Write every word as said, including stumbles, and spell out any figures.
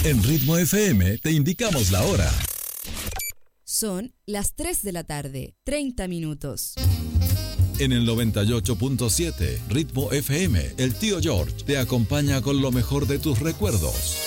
En Ritmo F M te indicamos la hora. Son las tres de la tarde, treinta minutos. En el noventa y ocho punto siete, Ritmo F M, el tío George te acompaña con lo mejor de tus recuerdos.